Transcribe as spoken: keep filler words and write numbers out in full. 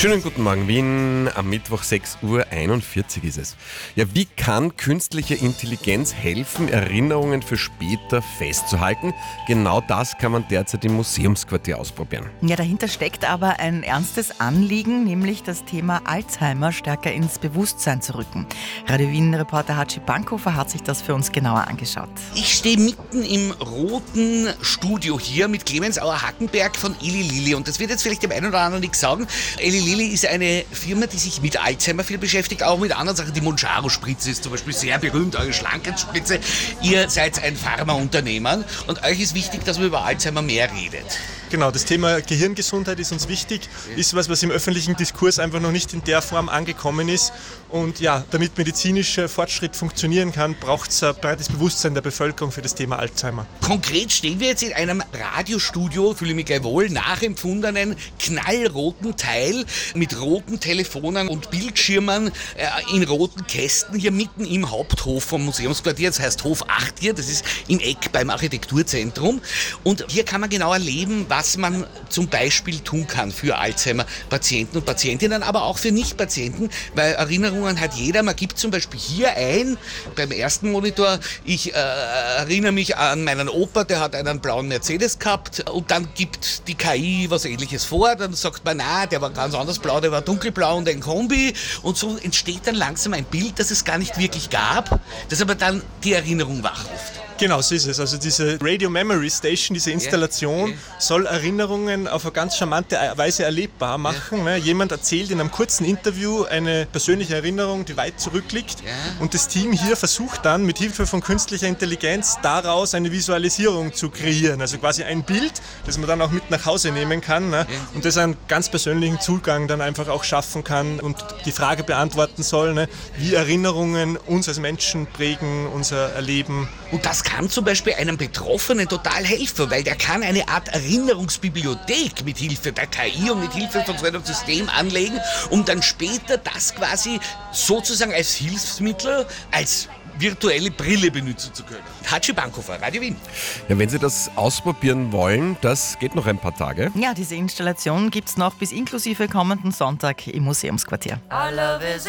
Schönen guten Morgen, Wien. Am Mittwoch sechs Uhr einundvierzig ist es. Ja, wie kann künstliche Intelligenz helfen, Erinnerungen für später festzuhalten? Genau das kann man derzeit im Museumsquartier ausprobieren. Ja, dahinter steckt aber ein ernstes Anliegen, nämlich das Thema Alzheimer stärker ins Bewusstsein zu rücken. Radio Wien-Reporter Hatschi Bankhofer hat sich das für uns genauer angeschaut. Ich stehe mitten im roten Studio hier mit Clemens Auer-Hackenberg von Eli Lilly. Und das wird jetzt vielleicht dem einen oder anderen nichts sagen. Eli Lilly ist eine Firma, die sich mit Alzheimer viel beschäftigt, auch mit anderen Sachen. Die Monjaro-Spritze ist zum Beispiel sehr berühmt, eure Schlankheitsspritze. Ihr seid ein Pharmaunternehmer und euch ist wichtig, dass man über Alzheimer mehr redet. Genau, das Thema Gehirngesundheit ist uns wichtig, ist was, was im öffentlichen Diskurs einfach noch nicht in der Form angekommen ist. Und ja, damit medizinischer Fortschritt funktionieren kann, braucht es ein breites Bewusstsein der Bevölkerung für das Thema Alzheimer. Konkret stehen wir jetzt in einem Radiostudio, fühle mich gleich wohl, nachempfundenen knallroten Teil mit roten Telefonen und Bildschirmen äh, in roten Kästen hier mitten im Haupthof vom Museumsquartier. Das heißt Hof acht hier, das ist im Eck beim Architekturzentrum. Und hier kann man genau erleben, was man zum Beispiel tun kann für Alzheimer-Patienten und Patientinnen, aber auch für Nicht-Patienten, weil Erinnerungen hat jeder. Man gibt zum Beispiel hier ein, beim ersten Monitor, ich äh, erinnere mich an meinen Opa, der hat einen blauen Mercedes gehabt und dann gibt die K I was Ähnliches vor, dann sagt man, na, der war ganz anders blau, der war dunkelblau und ein Kombi und so entsteht dann langsam ein Bild, das es gar nicht wirklich gab, das aber dann die Erinnerung wachruft. Genau, so ist es. Also diese Radio Memory Station, diese Installation, yeah, yeah. soll Erinnerungen auf eine ganz charmante Weise erlebbar machen. Yeah. Jemand erzählt in einem kurzen Interview eine persönliche Erinnerung, die weit zurückliegt. Yeah. Und das Team hier versucht dann mit Hilfe von künstlicher Intelligenz daraus eine Visualisierung zu kreieren. Also quasi ein Bild, das man dann auch mit nach Hause nehmen kann. Ne? Yeah. Und das einen ganz persönlichen Zugang dann einfach auch schaffen kann und die Frage beantworten soll, ne? Wie Erinnerungen uns als Menschen prägen, unser Erleben. Und das kann zum Beispiel einem Betroffenen total helfen, weil der kann eine Art Erinnerungsbibliothek mit Hilfe der K I und mit Hilfe von so einem System anlegen, um dann später das quasi sozusagen als Hilfsmittel, als virtuelle Brille benutzen zu können. Hatschi Bankhofer, Radio Wien. Ja, wenn Sie das ausprobieren wollen, das geht noch ein paar Tage. Ja, diese Installation gibt es noch bis inklusive kommenden Sonntag im Museumsquartier. I love is